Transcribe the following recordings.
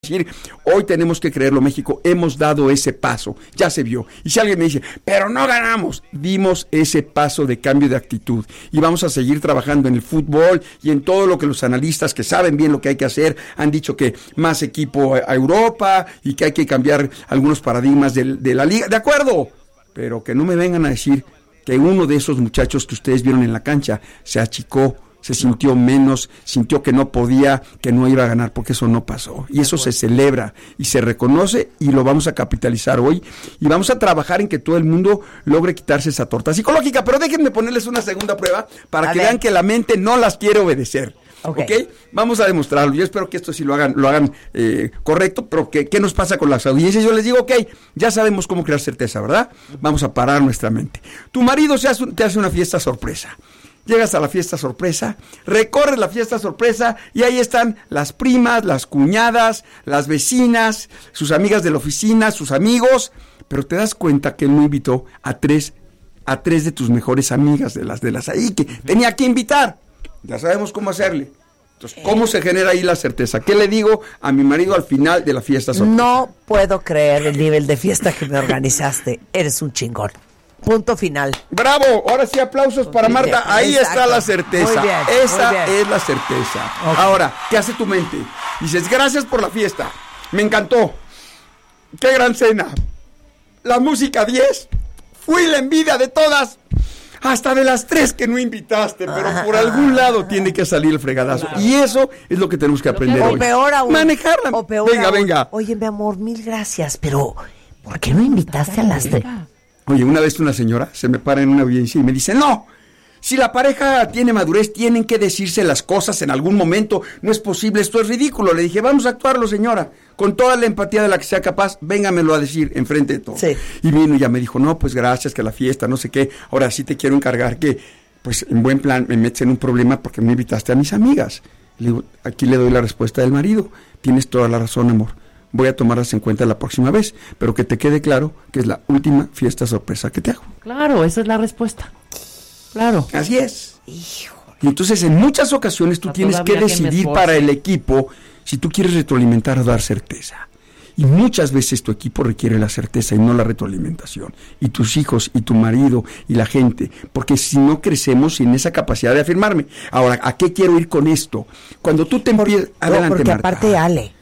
decir, hoy tenemos que creerlo, México, hemos dado ese paso, ya se vio. Y si alguien me dice, pero no ganamos, dimos ese paso de cambio de actitud y vamos a seguir trabajando en el fútbol y en todo lo que los analistas que saben bien lo que hay que hacer han dicho, que más equipo a Europa y que hay que cambiar algunos paradigmas de la liga, de acuerdo, pero que no me vengan a decir que uno de esos muchachos que ustedes vieron en la cancha se achicó, se sintió menos, sintió que no podía, que no iba a ganar, porque eso no pasó. Y eso se celebra y se reconoce y lo vamos a capitalizar hoy. Y vamos a trabajar en que todo el mundo logre quitarse esa torta psicológica. Pero déjenme ponerles una segunda prueba para que vean que la mente no las quiere obedecer. Okay. Vamos a demostrarlo. Yo espero que esto sí lo hagan correcto, pero ¿qué nos pasa con las audiencias? Yo les digo, ya sabemos cómo crear certeza, ¿verdad? Vamos a parar nuestra mente. Tu marido te hace una fiesta sorpresa. Llegas a la fiesta sorpresa, recorres la fiesta sorpresa y ahí están las primas, las cuñadas, las vecinas, sus amigas de la oficina, sus amigos, pero te das cuenta que él no invitó a tres de tus mejores amigas de las ahí que tenía que invitar. Ya sabemos cómo hacerle. Entonces, ¿cómo se genera ahí la certeza? ¿Qué le digo a mi marido al final de la fiesta sorpresa? No puedo creer el nivel de fiesta que me organizaste. Eres un chingón. Punto final. ¡Bravo! Ahora sí, aplausos para Marta. Bien, ahí exacto. Está la certeza. Muy bien, Esa es la certeza. Okay. Ahora, ¿qué hace tu mente? Dices, gracias por la fiesta. Me encantó. ¡Qué gran cena! La música 10. Fui la envidia de todas. Hasta de las 3 que no invitaste, pero por algún lado tiene que salir el fregadazo. Claro. Y eso es lo que tenemos que aprender hoy. O peor aún. Manejarla. O peor venga. Aún. Oye, mi amor, 1000 gracias, pero ¿por qué no invitaste a las 3? Oye, una vez una señora se me para en una audiencia y me dice, no, si la pareja tiene madurez, tienen que decirse las cosas en algún momento, no es posible, esto es ridículo. Le dije, vamos a actuarlo, señora, con toda la empatía de la que sea capaz, véngamelo a decir enfrente de todo. Sí. Y vino y ya me dijo, no, pues gracias, que la fiesta, no sé qué, ahora sí te quiero encargar que, pues en buen plan, me metes en un problema porque me invitaste a mis amigas. Le digo, aquí le doy la respuesta del marido, tienes toda la razón, amor. Voy a tomarlas en cuenta la próxima vez, pero que te quede claro que es la última fiesta sorpresa que te hago. Claro, esa es la respuesta. Claro. Así es. Híjole. Y entonces en muchas ocasiones tú tienes que decidir para el equipo si tú quieres retroalimentar o dar certeza. Y muchas veces tu equipo requiere la certeza y no la retroalimentación. Y tus hijos, y tu marido, y la gente. Porque si no crecemos sin esa capacidad de afirmarme. Ahora, ¿a qué quiero ir con esto? Cuando tú te empiezas... Adelante, porque Marta. Aparte, Ale,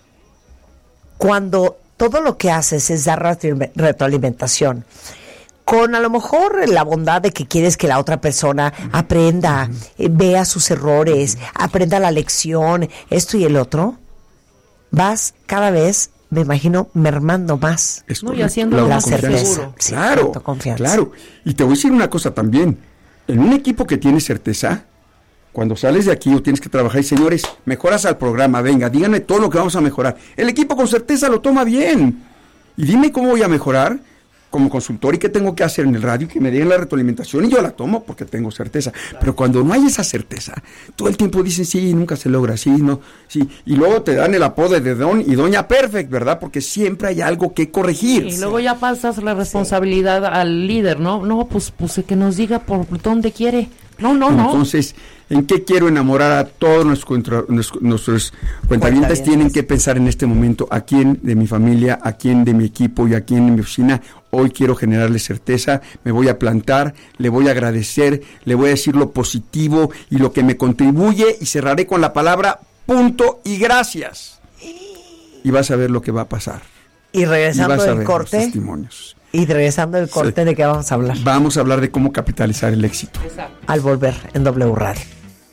cuando todo lo que haces es dar retroalimentación, con a lo mejor la bondad de que quieres que la otra persona aprenda, vea sus errores, aprenda la lección, esto y el otro, vas cada vez, me imagino, mermando más. Y haciendo la certeza. Sí, claro. Y te voy a decir una cosa también. En un equipo que tiene certeza, cuando sales de aquí o tienes que trabajar y señores, mejoras al programa, venga, díganme todo lo que vamos a mejorar. El equipo con certeza lo toma bien. Y dime cómo voy a mejorar como consultor y qué tengo que hacer en el radio, que me den la retroalimentación y yo la tomo porque tengo certeza. Pero cuando no hay esa certeza, todo el tiempo dicen, sí, nunca se logra, sí, no, sí. Y luego te dan el apodo de Don y Doña Perfect, ¿verdad? Porque siempre hay algo que corregir. Y luego ya pasas la responsabilidad al líder, ¿no? No, pues que nos diga por dónde quiere. No. Entonces, ¿en qué quiero enamorar a todos nuestros cuentavientes? Tienen que pensar en este momento a quién de mi familia, a quién de mi equipo y a quién de mi oficina. Hoy quiero generarle certeza, me voy a plantar, le voy a agradecer, le voy a decir lo positivo y lo que me contribuye y cerraré con la palabra punto y gracias. Y vas a ver lo que va a pasar. Y regresando del corte. Testimonios. Y regresando del corte, ¿de qué vamos a hablar? Vamos a hablar de cómo capitalizar el éxito. Al volver en W Radio.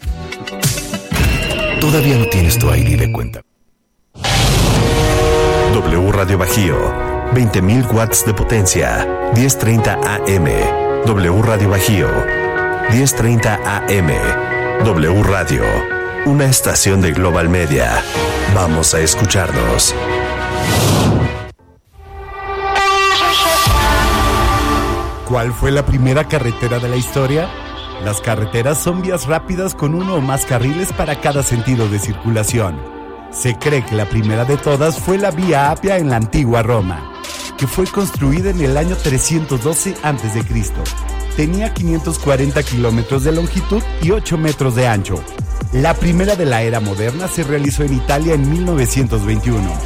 Todavía no tienes tu ID de cuenta. W Radio Bajío, 20.000 watts de potencia, 1030 AM. W Radio Bajío, 1030 AM. W Radio, una estación de Global Media. Vamos a escucharnos. ¿Cuál fue la primera carretera de la historia? Las carreteras son vías rápidas con uno o más carriles para cada sentido de circulación. Se cree que la primera de todas fue la Vía Apia en la antigua Roma, que fue construida en el año 312 a.C. Tenía 540 kilómetros de longitud y 8 metros de ancho. La primera de la era moderna se realizó en Italia en 1921.